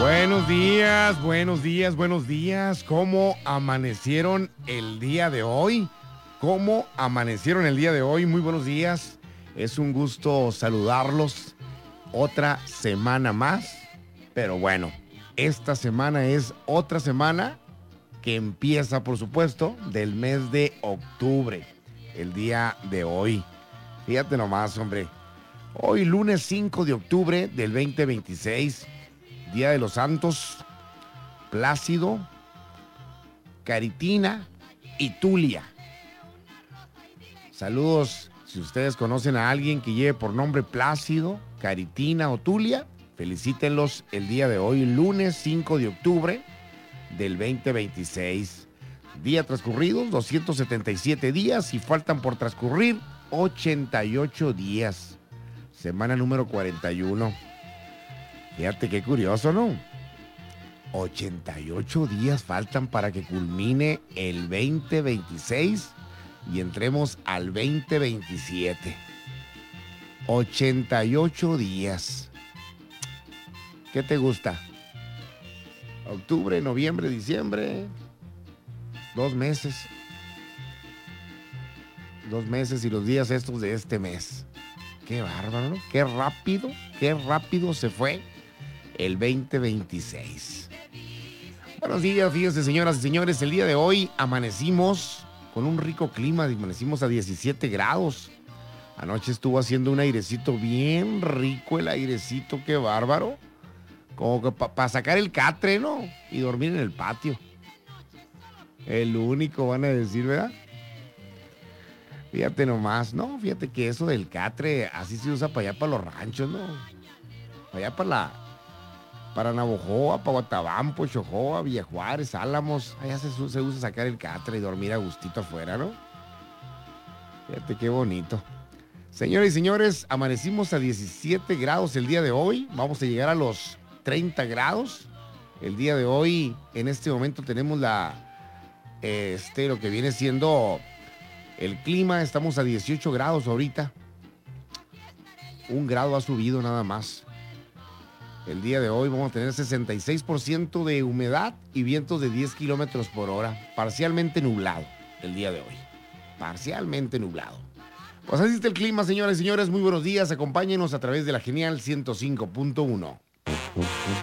Buenos días, buenos días, buenos días. ¿Cómo amanecieron el día de hoy? ¿Cómo amanecieron el día de hoy? Muy buenos días. Es un gusto saludarlos. Otra semana más. Pero bueno, esta semana es otra semana que empieza, por supuesto, del mes de octubre. El día de hoy. Fíjate nomás, hombre. Hoy, lunes 5 de octubre del 2026. Día de los Santos, Plácido, Caritina y Tulia. Saludos, si ustedes conocen a alguien que lleve por nombre Plácido, Caritina o Tulia, felicítenlos el día de hoy, lunes 5 de octubre del 2026. Día transcurridos, 277 días y faltan por transcurrir 88 días. Semana número 41. Fíjate qué curioso, ¿no? 88 días faltan para que culmine el 2026 y entremos al 2027. 88 días. ¿Qué te gusta? Octubre, noviembre, diciembre. 2 meses. 2 meses y los días estos de este mes. Qué bárbaro, ¿no? Qué rápido se fue el 2026. Buenos días, fíjense, señoras y señores. El día de hoy amanecimos con un rico clima. Amanecimos a 17 grados. Anoche estuvo haciendo un airecito bien rico, el airecito, qué bárbaro. Como que para sacar el catre, ¿no? Y dormir en el patio. El único, van a decir, ¿verdad? Fíjate nomás. No, fíjate que eso del catre así se usa para allá, para los ranchos, ¿no? Para allá, para Navojoa, para Guatabampo, Xojoa, Villa Juárez, Álamos. Allá se usa sacar el catre y dormir a gustito afuera, ¿no? Fíjate qué bonito. Señores y señores, amanecimos a 17 grados el día de hoy. Vamos a llegar a los 30 grados. El día de hoy, en este momento, tenemos lo que viene siendo el clima. Estamos a 18 grados ahorita. 1 grado ha subido nada más. El día de hoy vamos a tener 66% de humedad y vientos de 10 kilómetros por hora. Parcialmente nublado el día de hoy. Parcialmente nublado. Pues así está el clima, señoras y señores. Muy buenos días. Acompáñenos a través de la Genial 105.1.